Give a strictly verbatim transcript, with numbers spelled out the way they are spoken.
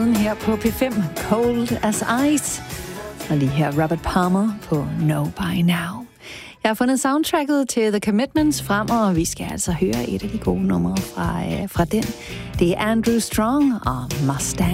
Her på P fem, Cold as Ice. Og lige her Robert Palmer på Know By Now. Jeg har fundet soundtracket til The Commitments frem, og vi skal altså høre et af de gode numre fra, øh, fra den. Det er Andrew Strong og Mustang.